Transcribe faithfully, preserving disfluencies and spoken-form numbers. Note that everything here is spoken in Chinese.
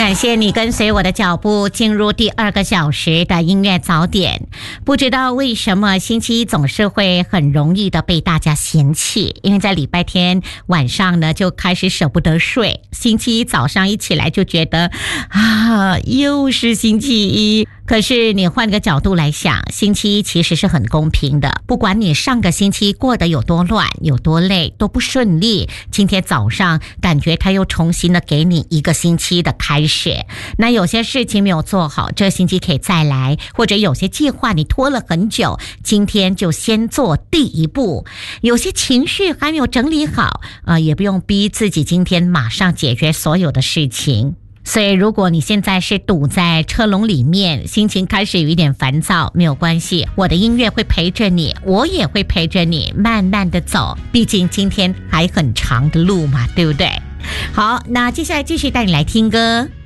感谢你跟随我的脚步进入第二个小时的音乐早点。不知道为什么星期一总是会很容易的被大家嫌弃，因为在礼拜天晚上呢就开始舍不得睡，星期一早上一起来就觉得啊，又是星期一。可是你换个角度来想，星期一其实是很公平的，不管你上个星期过得有多乱有多累都不顺利，今天早上感觉他又重新的给你一个星期的开始。那有些事情没有做好，这星期可以再来，或者有些计划你拖了很久，今天就先做第一步。有些情绪还没有整理好，呃，也不用逼自己今天马上解决所有的事情。所以如果你现在是堵在车笼里面，心情开始有一点烦躁，没有关系，我的音乐会陪着你，我也会陪着你慢慢的走，毕竟今天还很长的路嘛，对不对？好，那接下来继续带你来听歌。